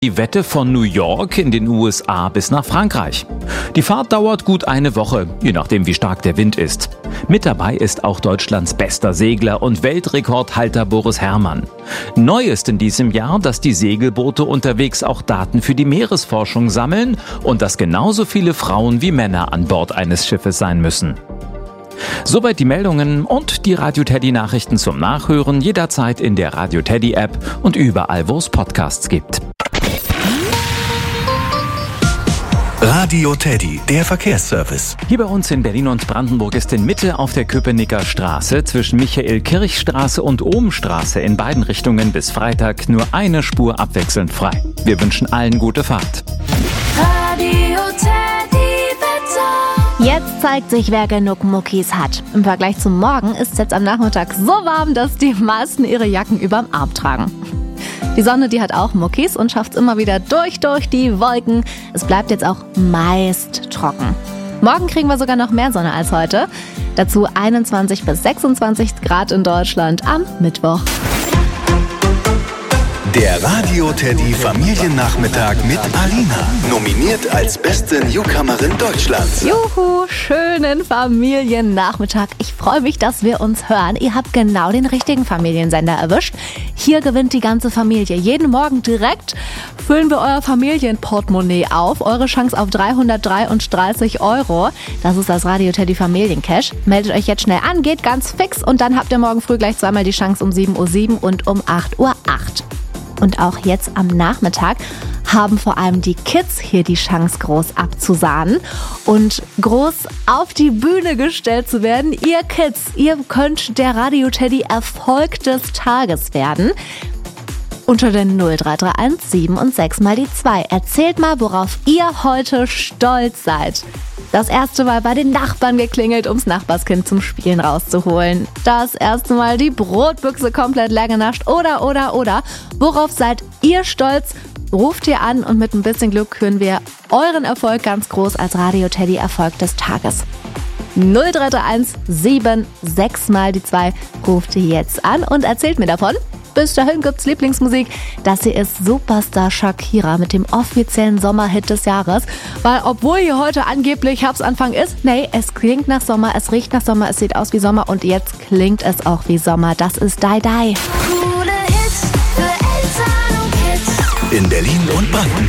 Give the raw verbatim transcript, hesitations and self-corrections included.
Die Wette von New York in den U S A bis nach Frankreich. Die Fahrt dauert gut eine Woche, je nachdem wie stark der Wind ist. Mit dabei ist auch Deutschlands bester Segler und Weltrekordhalter Boris Herrmann. Neu ist in diesem Jahr, dass die Segelboote unterwegs auch Daten für die Meeresforschung sammeln und dass genauso viele Frauen wie Männer an Bord eines Schiffes sein müssen. Soweit die Meldungen und die Radio Teddy Nachrichten zum Nachhören jederzeit in der Radio Teddy App und überall, wo es Podcasts gibt. Radio Teddy, der Verkehrsservice. Hier bei uns in Berlin und Brandenburg ist in Mitte auf der Köpenicker Straße zwischen Michael-Kirch-Straße und Ohmstraße in beiden Richtungen bis Freitag nur eine Spur abwechselnd frei. Wir wünschen allen gute Fahrt. Radio Teddy Wetter. Jetzt zeigt sich, wer genug Muckis hat. Im Vergleich zum Morgen ist es jetzt am Nachmittag so warm, dass die meisten ihre Jacken überm Arm tragen. Die Sonne, die hat auch Muckis und schafft es immer wieder durch, durch die Wolken. Es bleibt jetzt auch meist trocken. Morgen kriegen wir sogar noch mehr Sonne als heute. Dazu einundzwanzig bis sechsundzwanzig Grad in Deutschland am Mittwoch. Der Radio Teddy Familiennachmittag mit Alina. Nominiert als beste Newcomerin Deutschlands. Juhu, schönen Familiennachmittag. Ich freue mich, dass wir uns hören. Ihr habt genau den richtigen Familiensender erwischt. Hier gewinnt die ganze Familie. Jeden Morgen direkt füllen wir euer Familienportemonnaie auf. Eure Chance auf dreihundertdreiunddreißig Euro. Das ist das Radio Teddy Familiencash. Meldet euch jetzt schnell an, geht ganz fix und dann habt ihr morgen früh gleich zweimal die Chance um sieben Uhr sieben und um acht Uhr acht. Und auch jetzt am Nachmittag haben vor allem die Kids hier die Chance, groß abzusahnen und groß auf die Bühne gestellt zu werden. Ihr Kids, ihr könnt der Radio Teddy Erfolg des Tages werden. Unter den null drei drei eins sieben und sechs mal die zwei. Erzählt mal, worauf ihr heute stolz seid. Das erste Mal bei den Nachbarn geklingelt, ums Nachbarskind zum Spielen rauszuholen. Das erste Mal die Brotbüchse komplett leer genascht. Oder, oder, oder. Worauf seid ihr stolz? Ruft ihr an und mit ein bisschen Glück hören wir euren Erfolg ganz groß als Radio Teddy Erfolg des Tages. null drei drei eins sieben sechs mal die zwei. Ruft ihr jetzt an und erzählt mir davon. Bis dahin gibt's Lieblingsmusik. Das hier ist Superstar Shakira mit dem offiziellen Sommerhit des Jahres. Weil obwohl hier heute angeblich Herbstanfang ist, nee, es klingt nach Sommer, es riecht nach Sommer, es sieht aus wie Sommer und jetzt klingt es auch wie Sommer. Das ist Die Die. Coole Hits für Eltern und Kids. In Berlin und Brandenburg.